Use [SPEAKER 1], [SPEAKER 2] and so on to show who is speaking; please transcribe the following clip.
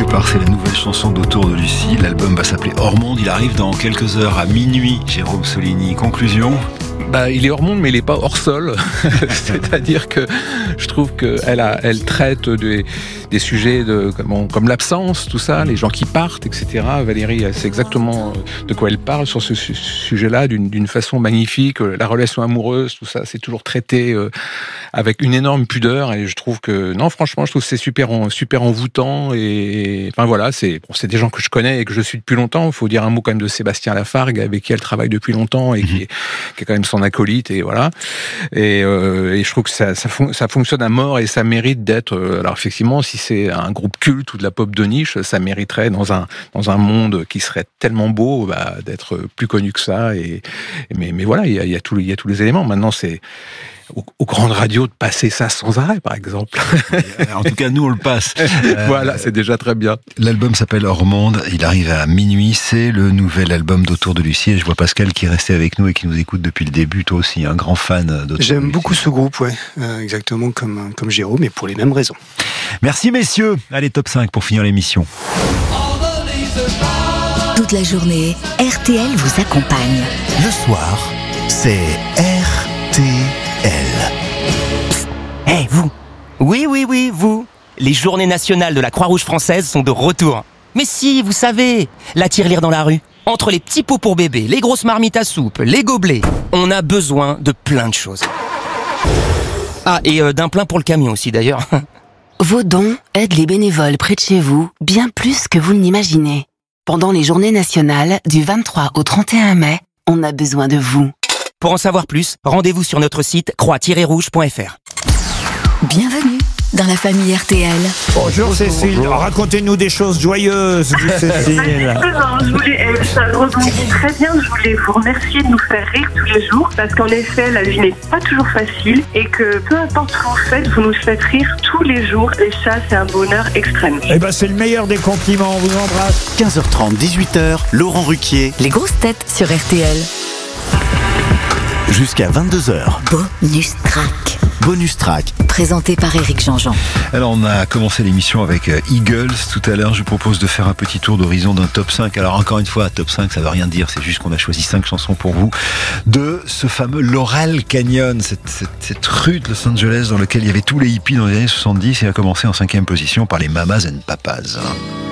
[SPEAKER 1] part, c'est la nouvelle chanson d'Autour de Lucie. L'album va s'appeler Hors Monde. Il arrive dans quelques heures à minuit. Jérôme Solini, conclusion?
[SPEAKER 2] Il est hors monde, mais il n'est pas hors sol. C'est-à-dire que je trouve qu'elle traite des sujets comme l'absence, tout ça, les gens qui partent, etc. Valérie, elle sait exactement de quoi elle parle sur ce sujet-là, d'une façon magnifique. La relation amoureuse, tout ça, c'est toujours traité avec une énorme pudeur. Et je trouve que, non, franchement, je trouve que c'est super envoûtant. Et enfin voilà, c'est des gens que je connais et que je suis depuis longtemps. Il faut dire un mot quand même de Sébastien Lafargue, avec qui elle travaille depuis longtemps et qui est quand même son acolyte, et voilà. Et je trouve que ça fonctionne à mort et ça mérite d'être. Alors effectivement, si c'est un groupe culte ou de la pop de niche, ça mériterait dans un monde qui serait tellement beau, d'être plus connu que ça. Mais voilà, il y a tous les éléments. Maintenant, c'est aux grandes radios de passer ça sans arrêt, par exemple.
[SPEAKER 1] En tout cas, nous, on le passe.
[SPEAKER 2] Voilà, c'est déjà très bien.
[SPEAKER 1] L'album s'appelle Hors Monde. Il arrive à minuit. C'est le nouvel album d'Autour de Lucie. Et je vois Pascal qui est resté avec nous et qui nous écoute depuis le début. Toi aussi, un grand fan d'Autour de Lucie.
[SPEAKER 3] J'aime beaucoup ce groupe, ouais. Exactement comme Jérôme, mais pour les mêmes raisons.
[SPEAKER 1] Merci, messieurs. Allez, top 5 pour finir l'émission.
[SPEAKER 4] Toute la journée, RTL vous accompagne.
[SPEAKER 5] Le soir, c'est RTL.
[SPEAKER 6] Hey, vous! Oui, vous! Les journées nationales de la Croix-Rouge française sont de retour. Mais si, vous savez, la tirelire dans la rue. Entre les petits pots pour bébé, les grosses marmites à soupe, les gobelets, on a besoin de plein de choses. Ah, et d'un plein pour le camion aussi d'ailleurs.
[SPEAKER 7] Vos dons aident les bénévoles près de chez vous bien plus que vous ne l'imaginez. Pendant les journées nationales, du 23 au 31 mai, on a besoin de vous.
[SPEAKER 6] Pour en savoir plus, rendez-vous sur notre site croix-rouge.fr.
[SPEAKER 4] Bienvenue dans la famille RTL.
[SPEAKER 8] Bonjour Cécile, racontez-nous des choses joyeuses, dit Cécile.
[SPEAKER 9] Ça rebondit très bien. Je voulais vous remercier de nous faire rire tous les jours parce qu'en effet, la vie n'est pas toujours facile et que peu importe ce que vous faites, vous nous faites rire tous les jours et ça, c'est un bonheur extrême.
[SPEAKER 8] Eh ben, c'est le meilleur des compliments. On vous embrasse.
[SPEAKER 5] 15h30, 18h, Laurent Ruquier.
[SPEAKER 4] Les grosses têtes sur RTL.
[SPEAKER 5] Jusqu'à 22h.
[SPEAKER 4] Bonus track.
[SPEAKER 5] Bonus track.
[SPEAKER 4] Présenté par Éric Jean-Jean.
[SPEAKER 1] Alors, on a commencé l'émission avec Eagles. Tout à l'heure, je vous propose de faire un petit tour d'horizon d'un top 5. Alors, encore une fois, top 5, ça veut rien dire. C'est juste qu'on a choisi 5 chansons pour vous de ce fameux Laurel Canyon, cette rue de Los Angeles dans laquelle il y avait tous les hippies dans les années 70 et a commencé en 5e position par les Mamas and Papas.